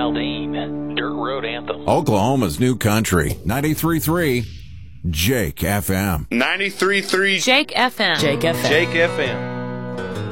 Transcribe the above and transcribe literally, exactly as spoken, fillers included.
Aldine, Dirt Road Anthem. Oklahoma's new country, ninety-three point three Jake F M. ninety-three point three Jake F M. Jake F M. Jake F M.